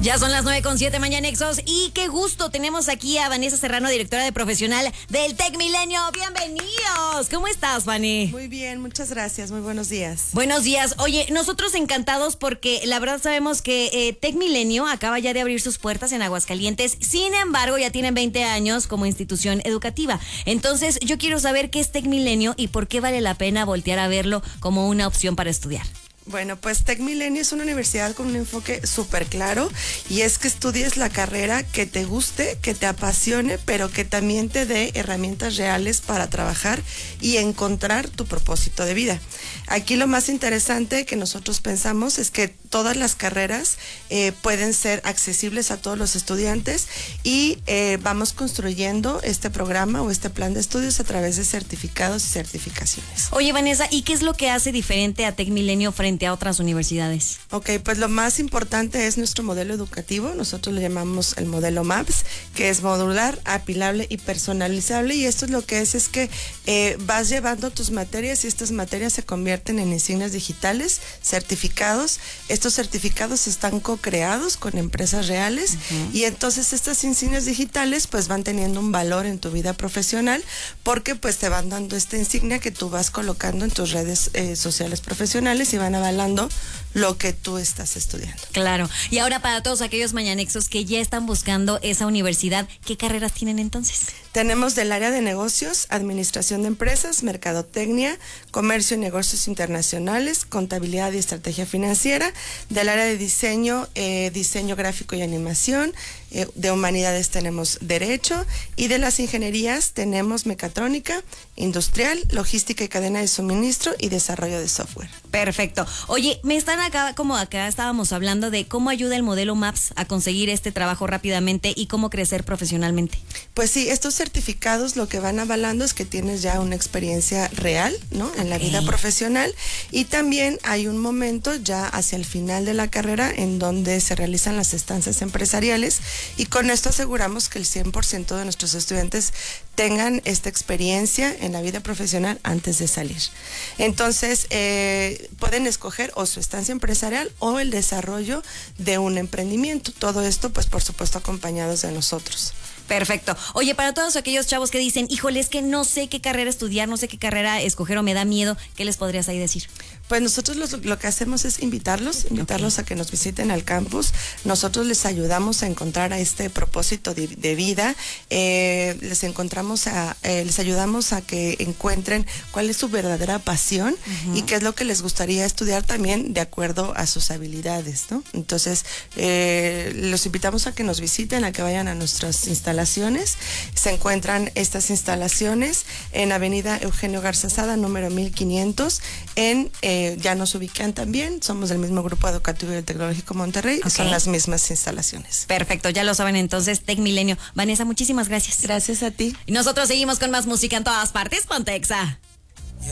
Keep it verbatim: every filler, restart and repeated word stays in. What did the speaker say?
Ya son las nueve con siete Mañanexos y qué gusto, tenemos aquí a Vanessa Serrano, directora de profesional del TecMilenio. Bienvenidos. ¿Cómo estás, Vani? Muy bien, muchas gracias, muy buenos días. Buenos días. Oye, nosotros encantados porque la verdad sabemos que eh, TecMilenio acaba ya de abrir sus puertas en Aguascalientes. Sin embargo, ya tienen veinte años como institución educativa. Entonces, yo quiero saber qué es TecMilenio y por qué vale la pena voltear a verlo como una opción para estudiar. Bueno, pues TecMilenio es una universidad con un enfoque súper claro y es que estudies la carrera que te guste, que te apasione, pero que también te dé herramientas reales para trabajar y encontrar tu propósito de vida. Aquí lo más interesante que nosotros pensamos es que todas las carreras eh, pueden ser accesibles a todos los estudiantes y eh, vamos construyendo este programa o este plan de estudios a través de certificados y certificaciones. Oye, Vanessa, ¿y qué es lo que hace diferente a TecMilenio frente a otras universidades? Ok, pues lo más importante es nuestro modelo educativo. Nosotros le llamamos el modelo MAPS, que es modular, apilable y personalizable, y esto es lo que es es que eh, vas llevando tus materias y estas materias se convierten en insignias digitales, certificados. Estos certificados están co-creados con empresas reales uh-huh. y entonces estas insignias digitales pues van teniendo un valor en tu vida profesional porque pues te van dando esta insignia que tú vas colocando en tus redes eh, sociales profesionales y van avalando lo que tú estás estudiando. Claro. Y ahora para todos aquellos mañanexos que ya están buscando esa universidad, ¿qué carreras tienen entonces? Tenemos del área de negocios, administración de empresas, mercadotecnia, comercio y negocios internacionales, contabilidad y estrategia financiera, del área de diseño, eh, diseño gráfico y animación, eh, de humanidades tenemos derecho y de las ingenierías tenemos mecatrónica, industrial, logística y cadena de suministro y desarrollo de software. Perfecto. Oye, me están acá, como acá estábamos hablando de cómo ayuda el modelo MAPS a conseguir este trabajo rápidamente y cómo crecer profesionalmente. Pues sí, estos certificados lo que van avalando es que tienes ya una experiencia real, ¿no? En la vida profesional, y también hay un momento ya hacia el final de la carrera en donde se realizan las estancias empresariales y con esto aseguramos que el cien por ciento de nuestros estudiantes tengan esta experiencia en la vida profesional antes de salir. Entonces, eh, pueden escoger o su estancia empresarial o el desarrollo de un emprendimiento. Todo esto, pues, por supuesto, acompañados de nosotros. Perfecto. Oye, para todos aquellos chavos que dicen, híjole, es que no sé qué carrera estudiar, no sé qué carrera escoger o me da miedo, ¿qué les podrías ahí decir? Pues nosotros lo, lo que hacemos es invitarlos, invitarlos okay. a que nos visiten al campus. Nosotros les ayudamos a encontrar a este propósito de, de vida, eh, les encontramos a, eh, les ayudamos a que encuentren cuál es su verdadera pasión uh-huh. y qué es lo que les gustaría estudiar también de acuerdo a sus habilidades, ¿no? Entonces, eh, los invitamos a que nos visiten, a que vayan a nuestras instalaciones. Se encuentran estas instalaciones en Avenida Eugenio Garza Sada, número mil quinientos, en eh, ya nos ubican también, somos del mismo grupo educativo y del Tecnológico Monterrey, okay. son las mismas instalaciones. Perfecto, ya lo saben entonces, TecMilenio. Vanessa, muchísimas gracias. Gracias a ti. Y nosotros seguimos con más música en todas partes, Pontexa.